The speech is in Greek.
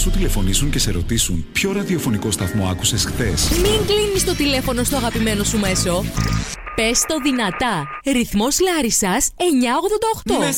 σου τηλεφωνήσουν και σε ρωτήσουν ποιο ραδιοφωνικό σταθμό άκουσες χθες. Μην κλείνεις το τηλέφωνο στο αγαπημένο σου μέσο. Πες το δυνατά. Ρυθμός Λάρισσας 988.